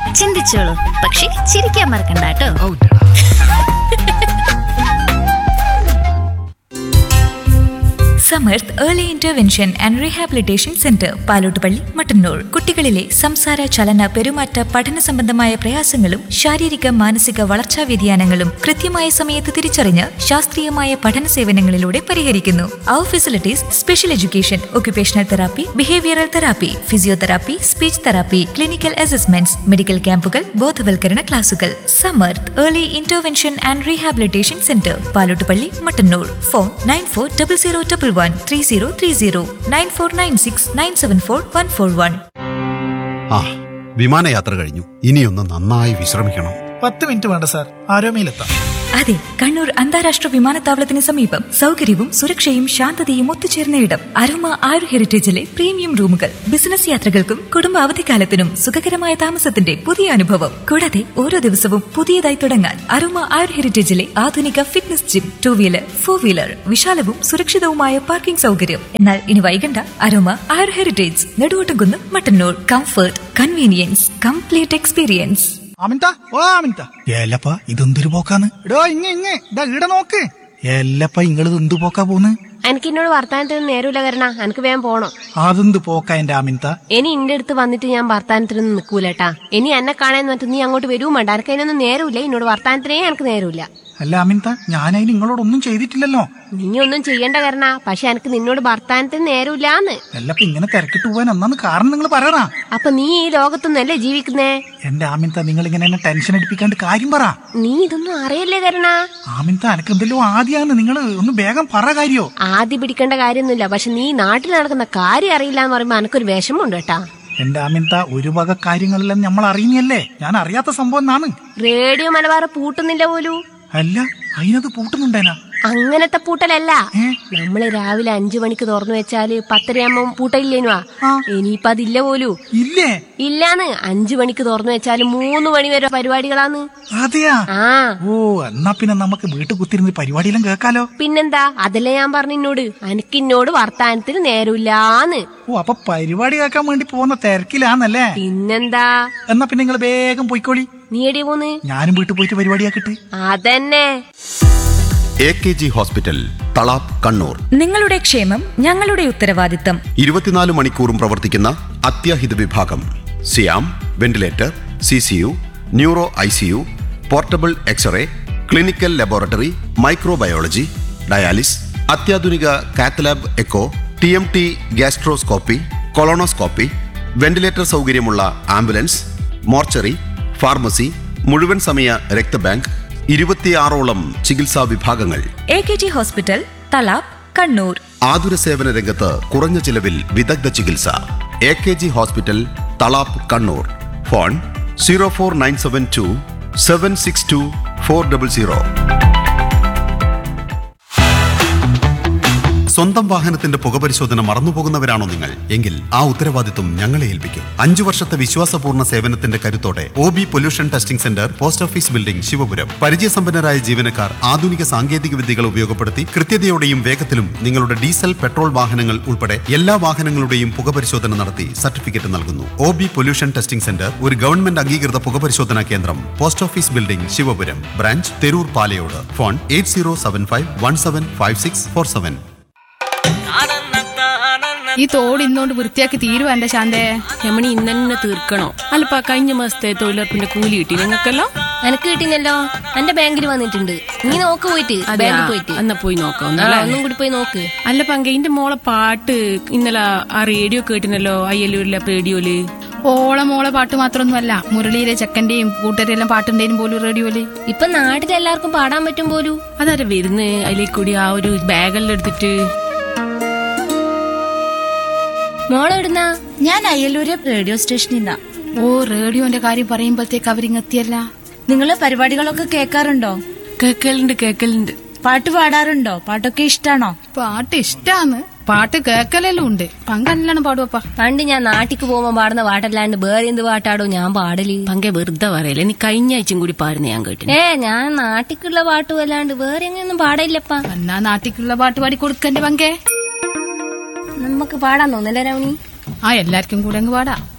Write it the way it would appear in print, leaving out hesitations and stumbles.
ചിന്തിച്ചോളൂ, പക്ഷെ ചിരിക്കാൻ മറക്കണ്ട കേട്ടോ. Samarth early intervention and rehabilitation centre, Palottupalli, Mattannur. കുട്ടികളിലെ സംസാര, ചലന, പെരുമാറ്റ, പഠന സംബന്ധമായ പ്രയാസങ്ങളും ശാരീരിക മാനസിക വളർച്ചാ വ്യതിയാനങ്ങളും കൃത്യമായ സമയത്ത് തിരിച്ചറിഞ്ഞ് ശാസ്ത്രീയമായ പഠന സേവനങ്ങളിലൂടെ പരിഹരിക്കുന്നു. അവർ facilities: special education, occupational therapy, behavioural therapy, physiotherapy, speech therapy, clinical assessments, medical ക്യാമ്പുകൾ, ബോധവൽക്കരണ ക്ലാസുകൾ. Samarth early intervention and rehabilitation centre, Palottupalli, Mattannur. Phone 9400113030 9496974141. വിമാനയാത്ര കഴിഞ്ഞു. ഇനിയൊന്ന് നന്നായി വിശ്രമിക്കണം. 10 മിനിറ്റ് വേണ്ട സാർ, ആരോമയിലെത്താം. അതെ, കണ്ണൂർ അന്താരാഷ്ട്ര വിമാനത്താവളത്തിന് സമീപം സൗകര്യവും സുരക്ഷയും ശാന്തതയും ഒത്തുചേർന്ന ഇടം. അരോമ ആരു ഹെറിറ്റേജിലെ പ്രീമിയം റൂമുകൾ. ബിസിനസ് യാത്രകൾക്കും കുടുംബ അവധിക്കാലത്തിനും സുഖകരമായ താമസത്തിന്റെ പുതിയ അനുഭവം. കൂടാതെ ഓരോ ദിവസവും പുതിയതായി തുടങ്ങാൻ അരോമ ആരു ഹെറിറ്റേജിലെ ആധുനിക fitness gym, 2 wheeler, 4 wheeler, വിശാലവും സുരക്ഷിതവുമായ parking സൗകര്യം. എന്നാൽ ഇനി വൈകണ്ട. അരോമ ആരു heritage, Neduvottumkunnu, Mattannur. Comfort, convenience, complete experience. ഏലപ്പ ഇതെന്തൊരു പോക്കാന്ന്. ഇതാ ഈട നോക്ക്. ഏലപ്പ ഇങ്ങള് എന്തു പോക്കാ പോന്ന്? എനിക്ക് എന്നോട് വർത്താനത്തിന് നേരമില്ല കരണ, എനിക്ക് വേഗം പോണം. അതെന്ത് പോക്കാ എന്റെ ആമിൻത? ഇനി എന്റെ അടുത്ത് വന്നിട്ട് ഞാൻ വർത്താനത്തിനൊന്നും നിൽക്കൂലട്ടാ. ഇനി എന്നെ കാണാൻ പറ്റും, നീ അങ്ങോട്ട് വരുവും വേണ്ട. എനിക്ക് അതിനൊന്നും നേരമില്ല. എന്നോട് വർത്താനത്തിനേ എനിക്ക് നേരമില്ല. അല്ല ആമിൻത, ഞാനതിന് നിങ്ങളോടൊന്നും ചെയ്തിട്ടില്ലല്ലോ. നീ ഒന്നും ചെയ്യണ്ട കരണ, പക്ഷെ എനിക്ക് നിന്നോട് വർത്താനത്തിന് നേരമില്ലാന്ന്. എല്ലപ്പ ഇങ്ങനെ തിരക്കിട്ട് പോവാൻ ഒന്നാന്ന് കാരണം നിങ്ങൾ പറയണ. അപ്പൊ നീ ഈ ലോകത്തൊന്നല്ലേ ജീവിക്കുന്നേ? എന്റെ ആമിൻത, നിങ്ങൾ ഇങ്ങനെ എന്നെ ടെൻഷൻ അടിപ്പിക്കാണ്ട് കാര്യം പറ. നീ ഇതൊന്നും അറിയല്ലേ കരണ? ആമിൻത, എനക്ക് എന്തെല്ലോ ആദ്യാന്ന്. നിങ്ങൾ ഒന്ന് വേഗം പറ കാര്യോ. ആദ്യം പിടിക്കേണ്ട കാര്യമൊന്നുമില്ല, പക്ഷെ നീ നാട്ടിൽ നടക്കുന്ന കാര്യം അറിയില്ല എന്ന് പറയുമ്പോ എനിക്കൊരു വിഷമമുണ്ട് കേട്ടാ. എന്റെ ആമിൻത, ഒരു വക കാര്യങ്ങളെല്ലാം നമ്മൾ അറിയുന്നല്ലേ. ഞാൻ അറിയാത്ത സംഭവം എന്നാണ്. റേഡിയോ മലബാർ പൂട്ടുന്നില്ല പോലും. അല്ല, അതിനത് പൂട്ടുന്നുണ്ടേനാ? അങ്ങനത്തെ പൂട്ടലല്ല. നമ്മള് രാവിലെ 5 മണിക്ക് തുറന്നു വെച്ചാല് 10:30 പൂട്ടയില്ലേനുവാ. ഇനിയിപ്പ അതില്ല പോലൂ. ഇല്ലേ? ഇല്ലാന്ന്. 5 മണിക്ക് തുറന്നു വെച്ചാല് 3 മണി വരെ പരിപാടികളാന്ന്. അതെയാ? ഓ, എന്നാ പിന്നെ നമുക്ക് വീട്ടിൽ കുത്തിരുന്ന് പരിപാടിയെല്ലാം കേൾക്കാലോ. പിന്നെന്താ, അതല്ലേ ഞാൻ പറഞ്ഞോട്, എനിക്കിന്നോട് വർത്താനത്തിന് നേരമില്ലാന്ന്. ഓ, അപ്പൊ പരിപാടി കേൾക്കാൻ വേണ്ടി പോകുന്ന തിരക്കിലാന്നല്ലേ? പിന്നെന്താ. എന്നാ പിന്നെ നിങ്ങൾ വേഗം പോയിക്കോളി. നീ എടി പോന്ന്? ഞാനും വീട്ടിൽ പോയിട്ട് പരിപാടിയാക്കിട്ട്. അതന്നെ. AKG hospital, Thalap, Kannur. നിങ്ങളുടെ ക്ഷേമം ഞങ്ങളുടെ ഉത്തരവാദിത്തം. 24 മണിക്കൂറും പ്രവർത്തിക്കുന്ന അത്യാഹിത വിഭാഗം. സിയാം, ventilator, CCU, neuro ICU, portable x-ray, clinical laboratory, microbiology, dialysis, അത്യാധുനിക cath lab echo, TMT gastroscopy, colonoscopy, ventilator സൗകര്യമുള്ള ആംബുലൻസ്, മോർച്ചറി, ഫാർമസി, മുഴുവൻ സമയ രക്തബാങ്ക്, 26ഓളം ചികിത്സാ വിഭാഗങ്ങൾ. AKG hospital, Thalap, Kannur. ആതുര സേവന രംഗത്ത് കുറഞ്ഞ ചിലവിൽ വിദഗ്ധ ചികിത്സ. AKG hospital, Thalap, Kannur. Phone 04972 762 400. സ്വന്തം വാഹനത്തിന്റെ പുകപരിശോധന മറന്നുപോകുന്നവരാണോ നിങ്ങൾ? എങ്കിൽ ആ ഉത്തരവാദിത്വം ഞങ്ങളെ ഏൽപ്പിക്കും. 5 വർഷത്തെ വിശ്വാസപൂർണ്ണ സേവനത്തിന്റെ കരുത്തോടെ OB pollution testing centre, post office building, Sivapuram. പരിചയസമ്പന്നരായ ജീവനക്കാർ ആധുനിക സാങ്കേതിക വിദ്യകൾ ഉപയോഗപ്പെടുത്തി കൃത്യതയോടെയും വേഗത്തിലും നിങ്ങളുടെ ഡീസൽ, പെട്രോൾ വാഹനങ്ങൾ ഉൾപ്പെടെ എല്ലാ വാഹനങ്ങളുടെയും പുകപരിശോധന നടത്തി സർട്ടിഫിക്കറ്റ് നൽകുന്നു. OB പൊല്യൂഷൻ ടെസ്റ്റിംഗ് സെന്റർ ഒരു ഗവൺമെന്റ് അംഗീകൃത പുകപരിശോധനാ കേന്ദ്രം. Post office building, Sivapuram. Branch Theroor Palayode. Phone 8075175647. ഈ തോട് ഇന്നോണ്ട് വൃത്തിയാക്കി തീരുവാ എന്റെ ശാന്തേ. രമണി ഇന്നെ തീർക്കണോ? അല്ലപ്പാ, കഴിഞ്ഞ മാസത്തെ തൊഴിലുറപ്പിന്റെ കൂലി കിട്ടി നിങ്ങൾക്കല്ലോ? എനക്ക് കിട്ടിനല്ലോ. എന്റെ ബാങ്കിൽ വന്നിട്ടുണ്ട്. നീ നോക്ക് പോയിട്ട്. ബാങ്കിൽ പോയിട്ട് എന്നാ പോയി നോക്കാം. ഒന്നും കൂടി പോയി നോക്ക്. അല്ല പങ്ക, ഇന്റെ മോളെ പാട്ട് ഇന്നലെ ആ റേഡിയോ കേട്ടിനല്ലോ, അയ്യല്ലൂരിലെ റേഡിയോയില്. മോളെ പാട്ട് മാത്രമൊന്നുമല്ല, മുരളിയിലെ ചെക്കന്റെയും കൂട്ടരെല്ലാം പാട്ടുണ്ടേനും പോലും റേഡിയോയില്. ഇപ്പൊ നാട്ടിലെല്ലാവർക്കും പാടാൻ പറ്റും പോലും. അതാരെ വരുന്ന് അതിലേക്ക് കൂടി ആ ഒരു ബാഗെല്ലാം എടുത്തിട്ട്. മോളെവിടുന്നാ? ഞാൻ അയ്യല്ലൂര് റേഡിയോ സ്റ്റേഷനിൽ നിന്നാ. ഓ, റേഡിയോന്റെ കാര്യം പറയുമ്പോഴത്തേക്ക് അവരിങ്ങെത്തിയല്ല. നിങ്ങള് പരിപാടികളൊക്കെ കേൾക്കാറുണ്ടോ? കേക്കലുണ്ട്. പാട്ട് പാടാറുണ്ടോ? പാട്ടൊക്കെ ഇഷ്ടാണോ? പാട്ട് ഇഷ്ടാന്ന്, പാട്ട് കേക്കലെല്ലാം ഉണ്ട്. പങ്കല്ലാണ് പാടുവപ്പാ. പണ്ട് ഞാൻ നാട്ടിക്ക് പോകുമ്പോ പാടുന്ന പാട്ടല്ലാണ്ട് വേറെ എന്ത് പാട്ടാടോ ഞാൻ പാടല്? പങ്ക വെറുതെ പറയല്ലേ, നീ കഴിഞ്ഞ ആഴ്ചയും കൂടി പാടുന്ന ഞാൻ കേട്ടു. ഞാൻ നാട്ടിക്കുള്ള പാട്ടും അല്ലാണ്ട് വേറെ എങ്ങനെയൊന്നും പാടില്ലപ്പാ. എന്നാ നാട്ടിക്കുള്ള പാട്ട് പാടി കൊടുക്കണ്ടേ പങ്കേ? നമുക്ക് പാടാൻ തോന്നില്ല രമണി? എല്ലാവർക്കും കൂടെ അങ്ങ് പാടാ.